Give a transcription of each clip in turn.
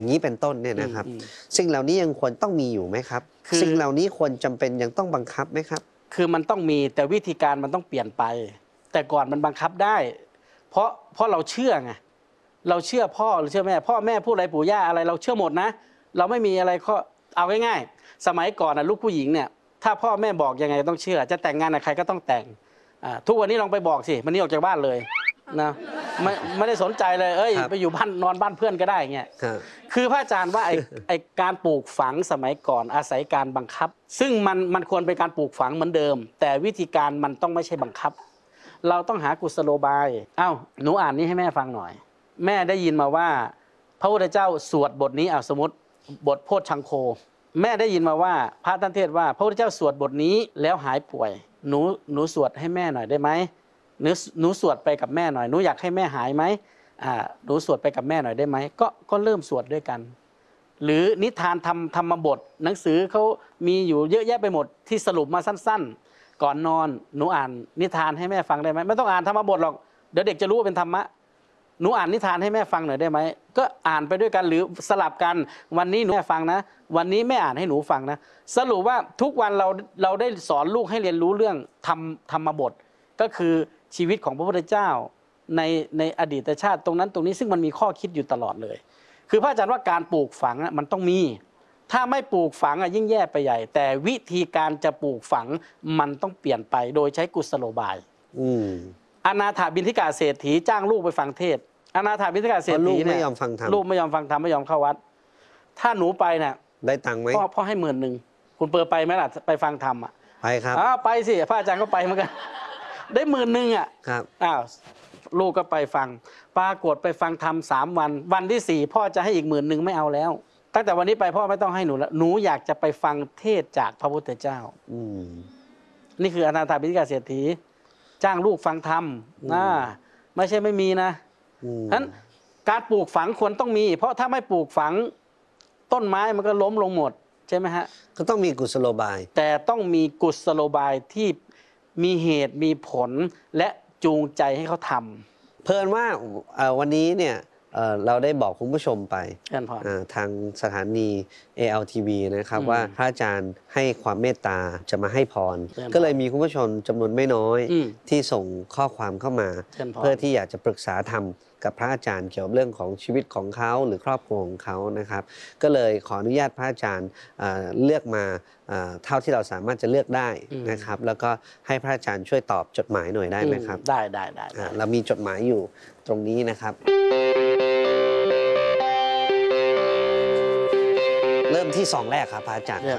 นี้เป็นต้นเนี่ยนะครับสิ่งเหล่านี้ยังควรต้องมีอยู่ไหมครับสิ่งเหล่านี้ควรจำเป็นยังต้องบังคับไหมครับคือมันต้องมีแต่วิธีการมันต้องเปลี่ยนไปแต่ก่อนมันบังคับได้เพราะเราเชื่อไงเราเชื่อพ่อหรือเชื่อแม่พ่อแม่พูดอะไรปู่ย่าอะไรเราเชื่อหมดนะเราไม่มีอะไรข้อเอาง่ายๆสมัยก่อนนะลูกผู้หญิงเนี่ยถ้าพ่อแม่บอกยังไงต้องเชื่อจะแต่งงานกับใครก็ต้องแต่งทุกวันนี้ลองไปบอกสิมันนี่ออกจากบ้านเลยนะไม่ได้สนใจเลยไปอยู่บ้านนอนบ้านเพื่อนก็ได้เงี้ยคือพระอาจารย์ว่าไอการปลูกฝังสมัยก่อนอาศัยการบังคับซึ่งมันควรเป็นการปลูกฝังเหมือนเดิมแต่วิธีการมันต้องไม่ใช่บังคับเราต้องหากุศโลบายหนูอ่านนี้ให้แม่ฟังหน่อยแม่ได้ยินมาว่าพระพุทธเจ้าสวดบทนี้สมมติบทโพชฌังโฆแม่ได้ยินมาว่าพระท่านเทศว่าพระพุทธเจ้าสวดบทนี้แล้วหายป่วยหนูสวดให้แม่หน่อยได้ไหมหนูสวดไปกับแม่หน่อยหนูอยากให้แม่หายไหมหนูสวดไปกับแม่หน่อยได้ไหมก็เริ่มสวดด้วยกันหรือนิทานธรรมบทหนังสือเขามีอยู่เยอะแยะไปหมดที่สรุปมาสั้นๆก่อนนอนหนูอ่านนิทานให้แม่ฟังได้ไหมไม่ต้องอ่านธรรมบทหรอกเดี๋ยวเด็กจะรู้ว่าเป็นธรรมะหนูอ่านนิทานให้แม่ฟังหน่อยได้ไหมก็อ่านไปด้วยกันหรือสลับกันวันนี้หนูแม่ฟังนะวันนี้แม่อ่านให้หนูฟังนะสรุปว่าทุกวันเราได้สอนลูกให้เรียนรู้เรื่องธรรมบทก็คือชีวิตของพระพุทธเจ้าในอดีตชาติตรงนั้นตรงนี้ซึ่งมันมีข้อคิดอยู่ตลอดเลยคือพระอาจารย์ว่าการปลูกฝังมันต้องมีถ้าไม่ปลูกฝังยิ่งแย่ไปใหญ่แต่วิธีการจะปลูกฝังมันต้องเปลี่ยนไปโดยใช้กุศโลบายอนาถบิณฑิกาเศรษฐีจ้างลูกไปฟังเทศอนาถบิณฑิกาเศรษฐีเนี่ยลูกไม่ยอมฟังธรรมไม่ยอมเข้าวัดถ้าหนูไปเนี่ยได้ตังค์ไหมพ่อให้10,000คุณเปิดไปไหมล่ะไปฟังธรรมไปครับไปสิพระอาจารย์ก็ไปเหมือนกันได้10,000ครับลูกก็ไปฟังปรากฏไปฟังธรรม3 วันวันที่4พ่อจะให้อีก10,000ไม่เอาแล้วตั้งแต่วันนี้ไปพ่อไม่ต้องให้หนูแล้วหนูอยากจะไปฟังเทศจากพระพุทธเจ้านี่คืออนาถบิณฑิกาเศรษฐีจ้างลูกฟังธรรมไม่ใช่ไม่มีนะฉะนั้นการปลูกฝังควรต้องมีเพราะถ้าไม่ปลูกฝังต้นไม้มันก็ล้มลงหมดใช่ไหมฮะก็ต้องมีกุศโลบายแต่ต้องมีกุศโลบายที่มีเหตุมีผลและจูงใจให้เขาทำเพิ่นว่าวันนี้เนี่ยเราได้บอกคุณผู้ชมไปทางสถานี ALTV นะครับว่าพระอาจารย์ให้ความเมตตาจะมาให้พรก็เลยมีคุณผู้ชมจำนวนไม่น้อยที่ส่งข้อความเข้ามาเพื่อที่อยากจะปรึกษาธรรมกับพระอาจารย์เกี่ยวกับเรื่องของชีวิตของเขาหรือครอบครัวของเขานะครับก็เลยขออนุญาตพระอาจารย์เลือกมาเท่าที่เราสามารถจะเลือกได้นะครับแล้วก็ให้พระอาจารย์ช่วยตอบจดหมายหน่อยได้ไหมครับได้เรามีจดหมายอยู่ตรงนี้นะครับเริ่มที่2แรกครับพระอาจารย์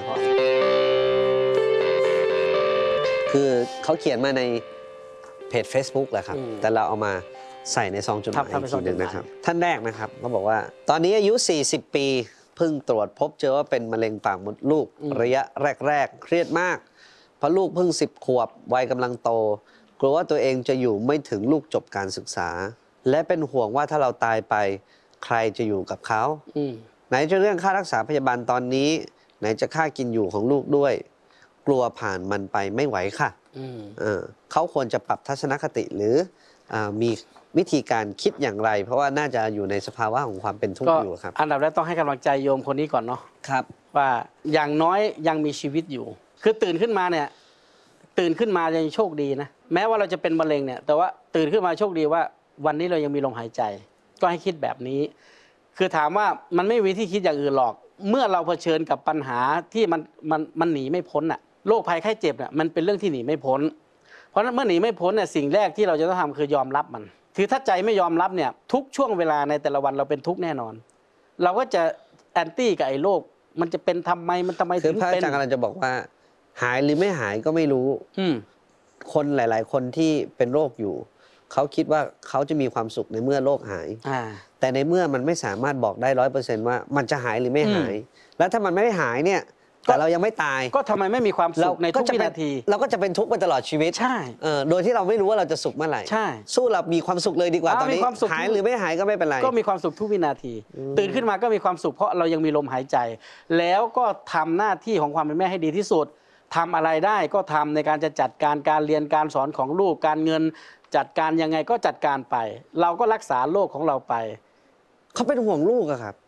คือเขาเขียนมาในเพจ Facebook แหละครับแต่เราเอามาใส่ในซองจดหมายอีกทีหนึ่งนะครับท่านแรกนะครับเขาบอกว่าตอนนี้อายุ40 ปีเพิ่งตรวจพบเจอว่าเป็นมะเร็งปากมดลูกระยะแรกเครียดมากเพราะลูกเพิ่ง10 ขวบวัยกำลังโตกลัวว่าตัวเองจะอยู่ไม่ถึงลูกจบการศึกษาและเป็นห่วงว่าถ้าเราตายไปใครจะอยู่กับเขาไหนจะเรื่องค่ารักษาพยาบาลตอนนี้ไหนจะค่ากินอยู่ของลูกด้วยกลัวผ่านมันไปไม่ไหวค่ะเขาควรจะปรับทัศนคติหรือมีวิธีการคิดอย่างไรเพราะว่าน่าจะอยู่ในสภาวะของความเป็นทุกข์อยู่ครับอันดับแรกต้องให้กำลังใจโยมคนนี้ก่อนเนาะครับว่าอย่างน้อยยังมีชีวิตอยู่คือตื่นขึ้นมาเนี่ยตื่นขึ้นมายังโชคดีนะแม้ว่าเราจะเป็นมะเร็งเนี่ยแต่ว่าตื่นขึ้นมาโชคดีว่าวันนี้เรายังมีลมหายใจก็ให้คิดแบบนี้คือถามว่ามันไม่มีที่คิดอย่างอื่นหรอกเมื่อเราเผชิญกับปัญหาที่มันหนีไม่พ้นอะโรคภัยไข้เจ็บเนี่ยมันเป็นเรื่องที่หนีไม่พ้นเพราะฉะนั้นเมื่อหนีไม่พ้นเนี่ยสิ่งแรกที่เราจะต้องทำคือยอมรับมันคือถ้าใจไม่ยอมรับเนี่ยทุกช่วงเวลาในแต่ละวันเราเป็นทุกข์แน่นอนเราก็จะแอนตี้กับไอ้โรคมันจะเป็นทำไมถึงเป็นคือพระอาจารย์กำลังจะบอกว่าหายหรือไม่หายก็ไม่รู้คนหลายๆคนที่เป็นโรคอยู่เขาคิดว่าเขาจะมีความสุขในเมื่อโรคหายแต่ในเมื่อมันไม่สามารถบอกได้100%ว่ามันจะหายหรือไม่หายแล้วถ้ามันไม่ได้หายเนี่ยแต่เรายังไม่ตายก็ทำไมไม่มีความสุขในทุกวินาทีเราก็จะเป็นทุกข์ไปตลอดชีวิตใช่โดยที่เราไม่รู้ว่าเราจะสุขเมื่อไหร่ใช่สู้เรามีความสุขเลยดีกว่าตอนนี้หายหรือไม่หายก็ไม่เป็นไรก็มีความสุขทุกวินาทีตื่นขึ้นมาก็มีความสุขเพราะเรายังมีลมหายใจแล้วก็ทำหน้าที่ของความเป็นแม่ให้ดีที่สุดทำอะไรได้ก็ทำในการจะจัดการการเรียนการสอนของลูกการเงินจัดการยังไงก็จัดการไปเราก็รักษาโรคของเราไปเขาเป็นห่วงลูกอะครับ